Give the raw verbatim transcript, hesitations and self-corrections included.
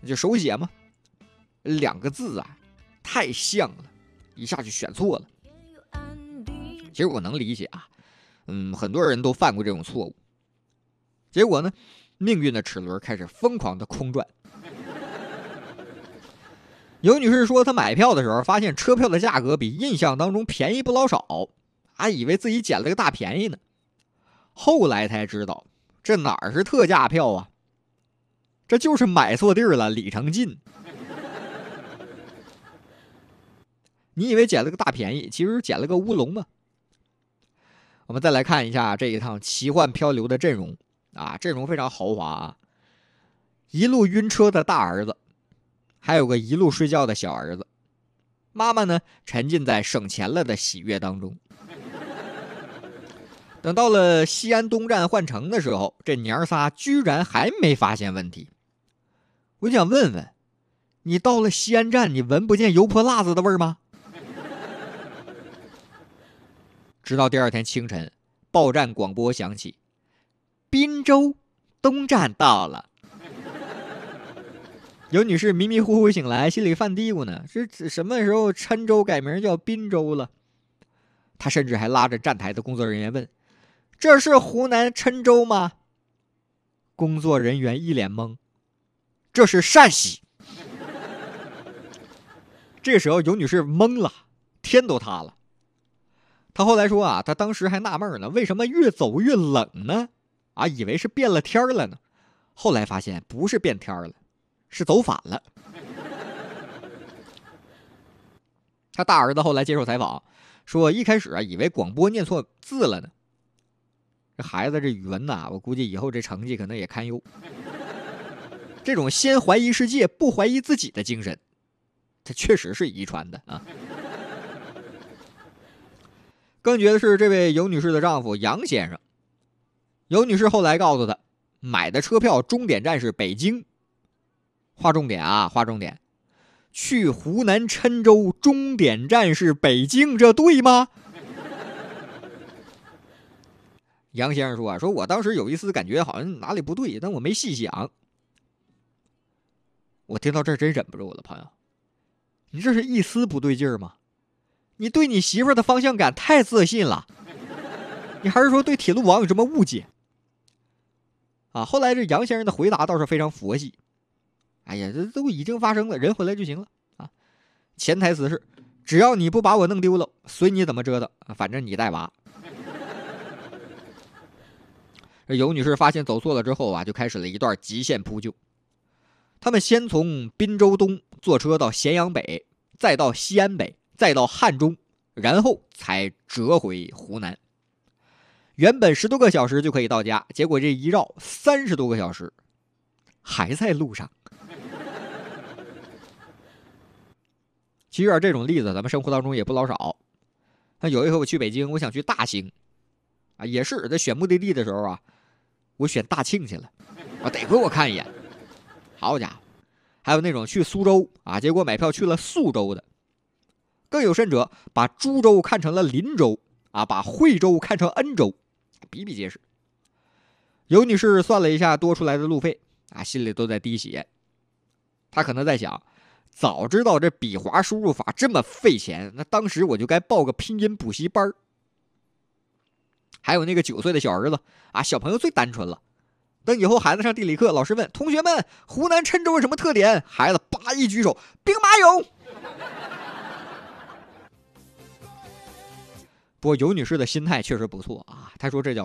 就手写嘛，两个字啊，太像了，一下就选错了。其实我能理解啊，嗯，很多人都犯过这种错误。结果呢，命运的齿轮开始疯狂的空转。有女士说，她买票的时候发现车票的价格比印象当中便宜不老少，还以为自己捡了个大便宜呢。后来才知道，这哪儿是特价票啊，这就是买错地儿了，里程近。你以为捡了个大便宜，其实捡了个乌龙嘛。我们再来看一下这一趟奇幻漂流的阵容啊，阵容非常豪华啊，一路晕车的大儿子，还有个一路睡觉的小儿子，妈妈呢沉浸在省钱了的喜悦当中。等到了西安东站换乘的时候，这娘仨居然还没发现问题。我就想问问，你到了西安站，你闻不见油泼辣子的味儿吗？直到第二天清晨，报站广播响起，滨州东站到了。有女士迷迷糊糊醒来，心里犯嘀咕呢，这什么时候郴州改名叫滨州了？她甚至还拉着站台的工作人员问，这是湖南郴州吗？工作人员一脸懵，这是陕西。这时候有女士懵了，天都塌了。她后来说啊，她当时还纳闷呢，为什么越走越冷呢？啊，以为是变了天了呢。后来发现不是变天了，是走反了。他大儿子后来接受采访说，一开始啊以为广播念错字了呢。这孩子这语文呐、啊，我估计以后这成绩可能也堪忧。这种先怀疑世界不怀疑自己的精神，这确实是遗传的啊。更绝的是，这位尤女士的丈夫杨先生，尤女士后来告诉他，买的车票终点站是北京。划重点啊，划重点，去湖南郴州终点站是北京，这对吗？杨先生说啊，说我当时有一丝感觉好像哪里不对，但我没细想。我听到这儿真忍不住了，朋友，你这是一丝不对劲儿吗？你对你媳妇儿的方向感太自信了，你还是说对铁路网有什么误解啊？后来这杨先生的回答倒是非常佛系，哎呀，这都已经发生了，人回来就行了啊。潜台词是，只要你不把我弄丢了，随你怎么折腾，反正你带娃。尤女士发现走错了之后啊，就开始了一段极限扑救。他们先从滨州东坐车到咸阳北，再到西安北，再到汉中，然后才折回湖南。原本十多个小时就可以到家，结果这一绕三十多个小时，还在路上。其实这种例子咱们生活当中也不老少。那有一回我去北京，我想去大兴啊，也是在选目的地的时候啊，我选大庆去了，啊，得亏我看一眼。好家伙，还有那种去苏州啊，结果买票去了宿州的。更有甚者，把株洲看成了林州啊，把惠州看成恩州，比比皆是。尤女士算了一下多出来的路费啊，心里都在滴血。她可能在想，早知道这笔划输入法这么费钱，那当时我就该报个拼音补习班。还有那个九岁的小儿子啊，小朋友最单纯了。等以后孩子上地理课，老师问同学们湖南郴州有什么特点，孩子叭一举手，兵马俑。不过尤女士的心态确实不错啊，她说这叫